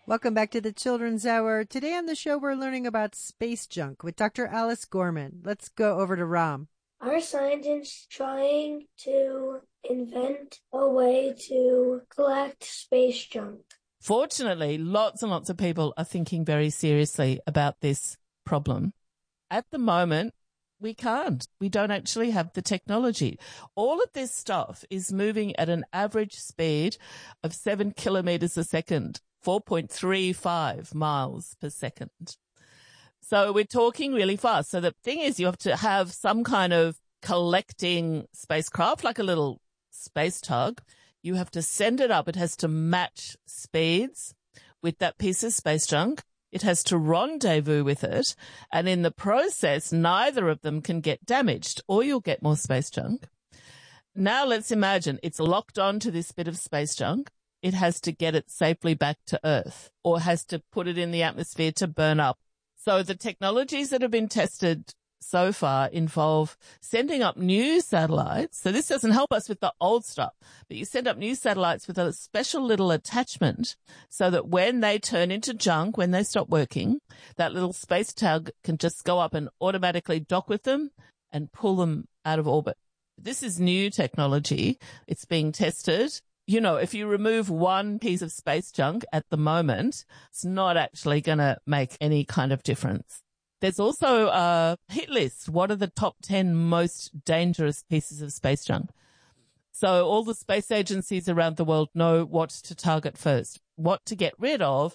Welcome back to the Children's Hour. Today on the show, we're learning about space junk with Dr. Alice Gorman. Let's go over to Ram. Are scientists trying to invent a way to collect space junk? Fortunately, lots and lots of people are thinking very seriously about this problem. At the moment, we can't. We don't actually have the technology. All of this stuff is moving at an average speed of 7 kilometers a second, 4.35 miles per second. So we're talking really fast. So the thing is, you have to have some kind of collecting spacecraft, like a little space tug. You have to send it up. It has to match speeds with that piece of space junk. It has to rendezvous with it. And in the process, neither of them can get damaged, or you'll get more space junk. Now let's imagine it's locked onto this bit of space junk. It has to get it safely back to Earth, or has to put it in the atmosphere to burn up. So the technologies that have been tested so far involve sending up new satellites. So this doesn't help us with the old stuff, but you send up new satellites with a special little attachment so that when they turn into junk, when they stop working, that little space tug can just go up and automatically dock with them and pull them out of orbit. This is new technology. It's being tested. You know, if you remove one piece of space junk at the moment, it's not actually going to make any kind of difference. There's also a hit list. What are the top 10 most dangerous pieces of space junk? So all the space agencies around the world know what to target first, what to get rid of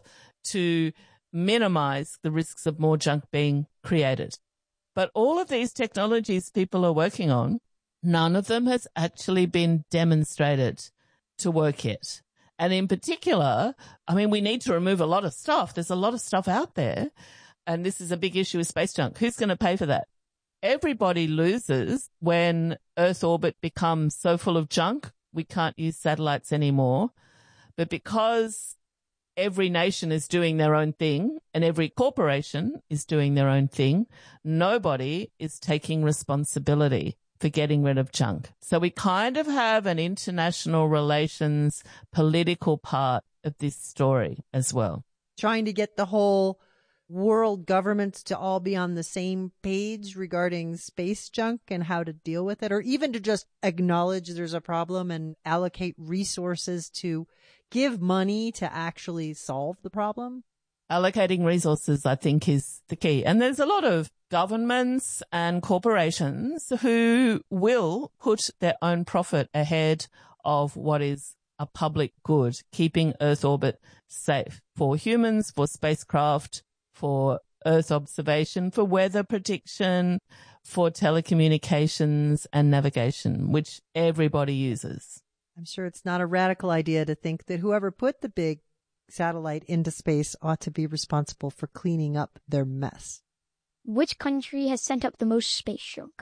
to minimize the risks of more junk being created. But all of these technologies people are working on, none of them has actually been demonstrated to work yet. And in particular, I mean, we need to remove a lot of stuff. There's a lot of stuff out there. And this is a big issue with space junk. Who's going to pay for that? Everybody loses when Earth orbit becomes so full of junk, we can't use satellites anymore. But because every nation is doing their own thing and every corporation is doing their own thing, nobody is taking responsibility for getting rid of junk. So we kind of have an international relations political part of this story as well. Trying to get the whole world governments to all be on the same page regarding space junk and how to deal with it, or even to just acknowledge there's a problem and allocate resources to give money to actually solve the problem. Allocating resources, I think, is the key. And there's a lot of governments and corporations who will put their own profit ahead of what is a public good, keeping Earth orbit safe for humans, for spacecraft, for Earth observation, for weather prediction, for telecommunications and navigation, which everybody uses. I'm sure it's not a radical idea to think that whoever put the big satellite into space ought to be responsible for cleaning up their mess. Which country has sent up the most space junk?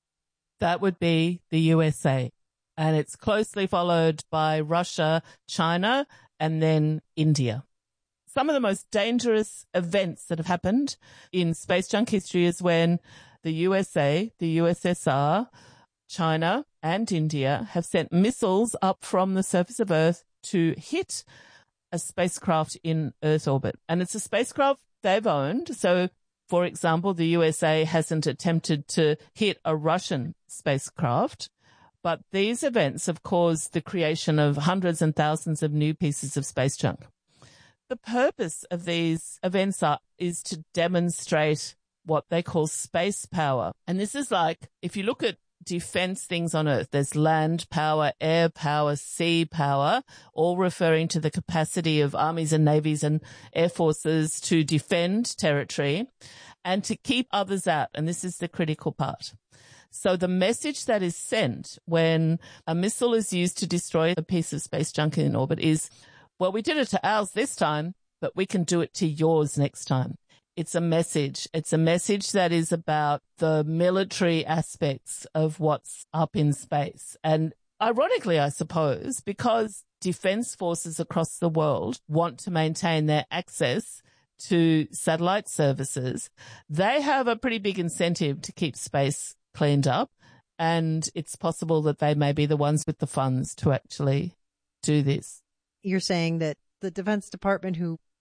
That would be the USA. And it's closely followed by Russia, China, and then India. Some of the most dangerous events that have happened in space junk history is when the USA, the USSR, China, and India have sent missiles up from the surface of Earth to hit a spacecraft in Earth orbit. And it's a spacecraft they've owned. So, for example, the USA hasn't attempted to hit a Russian spacecraft. But these events have caused the creation of hundreds and thousands of new pieces of space junk. The purpose of these events is to demonstrate what they call space power. And this is like, if you look at defense things on Earth, there's land power, air power, sea power, all referring to the capacity of armies and navies and air forces to defend territory and to keep others out. And this is the critical part. So the message that is sent when a missile is used to destroy a piece of space junk in orbit is, well, we did it to ours this time, but we can do it to yours next time. It's a message. It's a message that is about the military aspects of what's up in space. And ironically, I suppose, because defense forces across the world want to maintain their access to satellite services, they have a pretty big incentive to keep space cleaned up. And it's possible that they may be the ones with the funds to actually do this. You're saying that the Defense Department, who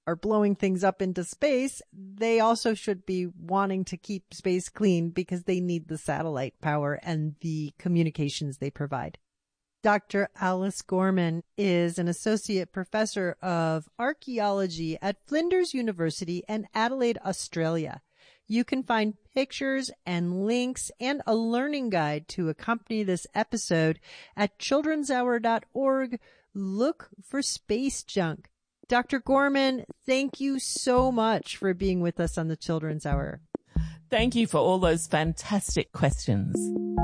are blowing things up into space, they also should be wanting to keep space clean because they need the satellite power and the communications they provide. Dr. Alice Gorman is an associate professor of archaeology at Flinders University in Adelaide, Australia. You can find pictures and links and a learning guide to accompany this episode at childrenshour.org. Look for space junk. Dr. Gorman, thank you so much for being with us on the Children's Hour. Thank you for all those fantastic questions.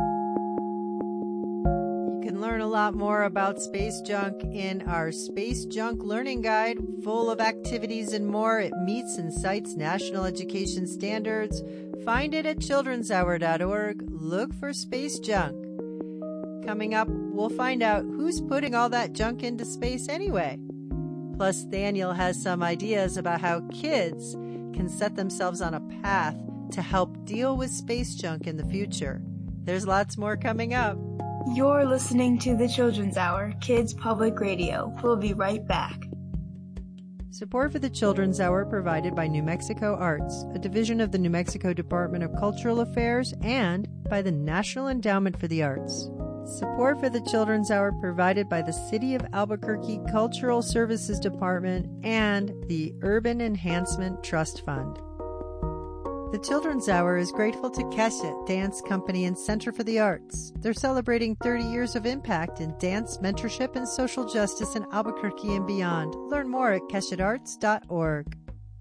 You can learn a lot more about space junk in our Space Junk Learning Guide, full of activities and more. It meets and cites national education standards. Find it at childrenshour.org. Look for space junk. Coming up, we'll find out who's putting all that junk into space anyway. Plus, Daniel has some ideas about how kids can set themselves on a path to help deal with space junk in the future. There's lots more coming up. You're listening to the Children's Hour, Kids Public Radio. We'll be right back. Support for the Children's Hour provided by New Mexico Arts, a division of the New Mexico Department of Cultural Affairs, and by the National Endowment for the Arts. Support for the Children's Hour provided by the City of Albuquerque Cultural Services Department and the Urban Enhancement Trust Fund. The Children's Hour is grateful to Keshet Dance Company and Center for the Arts. They're celebrating 30 years of impact in dance, mentorship, and social justice in Albuquerque and beyond. Learn more at keshetarts.org.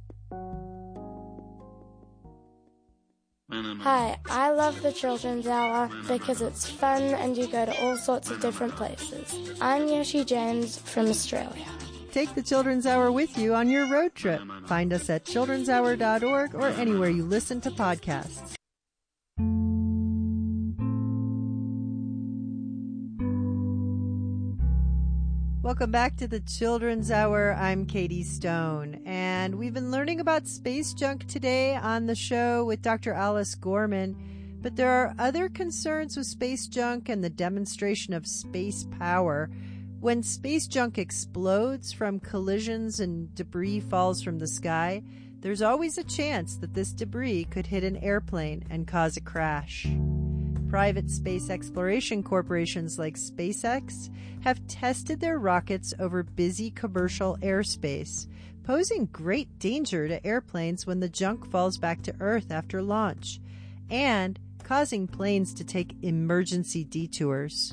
Hi, I love the Children's Hour because it's fun and you go to all sorts of different places. I'm Yoshi James from Australia. Take the Children's Hour with you on your road trip. Find us at childrenshour.org or anywhere you listen to podcasts. Welcome back to the Children's Hour. I'm Katie Stone, and we've been learning about space junk today on the show with Dr. Alice Gorman, but there are other concerns with space junk and the demonstration of space power. When space junk explodes from collisions and debris falls from the sky, there's always a chance that this debris could hit an airplane and cause a crash. Private space exploration corporations like SpaceX have tested their rockets over busy commercial airspace, posing great danger to airplanes when the junk falls back to Earth after launch, and causing planes to take emergency detours.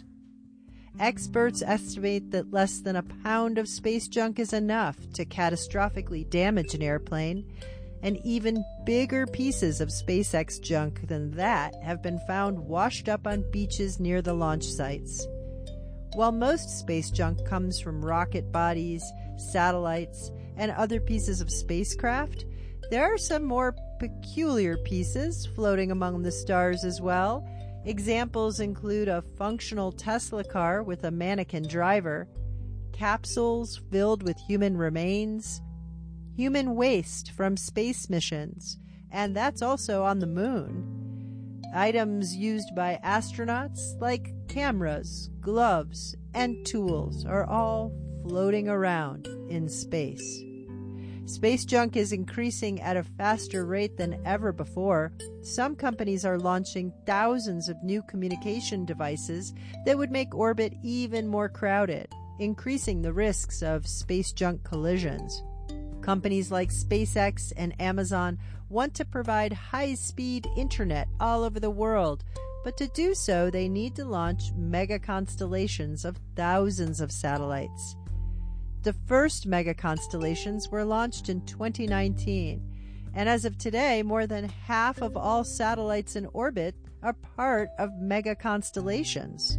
Experts estimate that less than a pound of space junk is enough to catastrophically damage an airplane, and even bigger pieces of SpaceX junk than that have been found washed up on beaches near the launch sites. While most space junk comes from rocket bodies, satellites, and other pieces of spacecraft, there are some more peculiar pieces floating among the stars as well. Examples include a functional Tesla car with a mannequin driver, capsules filled with human remains, human waste from space missions, and that's also on the moon. Items used by astronauts like cameras, gloves, and tools are all floating around in space. Space junk is increasing at a faster rate than ever before. Some companies are launching thousands of new communication devices that would make orbit even more crowded, increasing the risks of space junk collisions. Companies like SpaceX and Amazon want to provide high-speed internet all over the world, but to do so, they need to launch mega constellations of thousands of satellites. The first mega constellations were launched in 2019, and as of today, more than half of all satellites in orbit are part of mega constellations.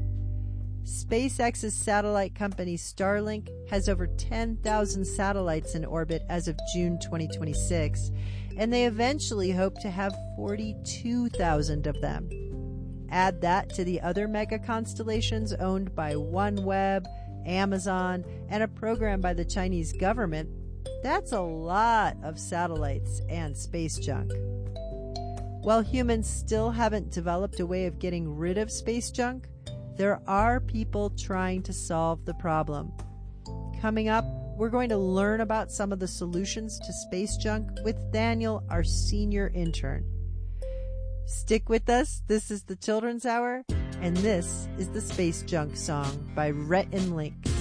SpaceX's satellite company Starlink has over 10,000 satellites in orbit as of June 2026, and they eventually hope to have 42,000 of them. Add that to the other mega constellations owned by OneWeb, Amazon, and a program by the Chinese government, that's a lot of satellites and space junk. While humans still haven't developed a way of getting rid of space junk, there are people trying to solve the problem. Coming up, we're going to learn about some of the solutions to space junk with Daniel, our senior intern. Stick with us. This is the Children's Hour, and this is the Space Junk Song by Rhett and Link.